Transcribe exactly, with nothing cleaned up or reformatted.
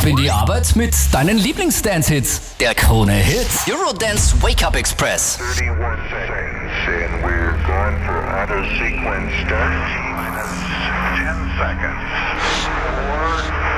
in die Arbeit mit deinen Lieblings-Dance-Hits. Der Krone-Hit Eurodance Wake-Up Express. thirty-one seconds and we're going for auto sequence start. Minus ten seconds. Four,